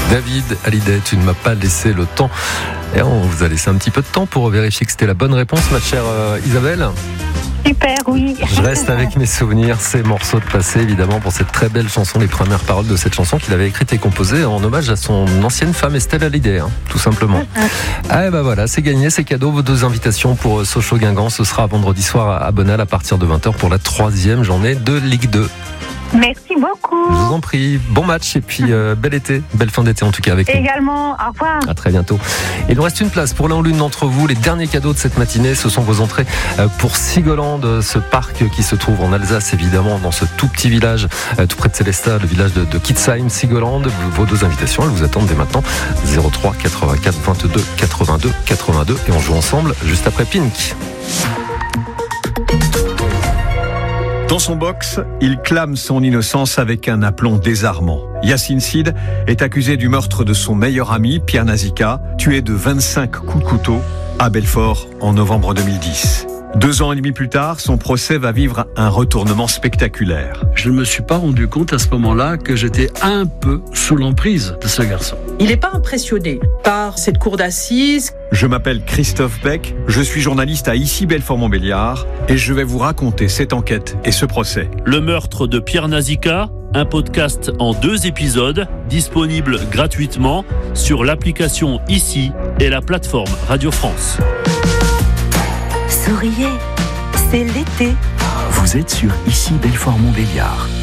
David Hallyday, tu ne m'as pas laissé le temps. Et on vous a laissé un petit peu de temps pour vérifier que c'était la bonne réponse, ma chère Isabelle. Super, oui. Je reste avec mes souvenirs, ces morceaux de passé, évidemment, pour cette très belle chanson, les premières paroles de cette chanson qu'il avait écrite et composée en hommage à son ancienne femme Estelle Hallyday, tout simplement. Ah, ben voilà, c'est gagné, c'est cadeau. Vos 2 invitations pour Sochaux-Guingamp, ce sera vendredi soir à Bonal à partir de 20h pour la 3e journée de Ligue 2. Merci beaucoup. Je vous en prie, bon match et puis bel été, belle fin d'été en tout cas avec nous. Également, au revoir. À très bientôt. Il nous reste une place pour l'un ou l'une d'entre vous. Les derniers cadeaux de cette matinée, ce sont vos entrées pour Sigoland, ce parc qui se trouve en Alsace, évidemment, dans ce tout petit village, tout près de Célestat, le village de Kitzheim, Sigoland. Vos 2 invitations, elles vous attendent dès maintenant. 03 84 22 82 82 et on joue ensemble juste après Pink. Dans son box, il clame son innocence avec un aplomb désarmant. Yacine Sid est accusé du meurtre de son meilleur ami, Pierre Nazika, tué de 25 coups de couteau à Belfort en novembre 2010. 2 ans et demi plus tard, son procès va vivre un retournement spectaculaire. Je ne me suis pas rendu compte à ce moment-là que j'étais un peu sous l'emprise de ce garçon. Il n'est pas impressionné par cette cour d'assises. Je m'appelle Christophe Beck, je suis journaliste à Ici Belfort-Montbéliard et je vais vous raconter cette enquête et ce procès. Le meurtre de Pierre Nazika, un podcast en 2 épisodes, disponible gratuitement sur l'application Ici et la plateforme Radio France. Souriez, c'est l'été. Vous êtes sur Ici Belfort-Montbéliard.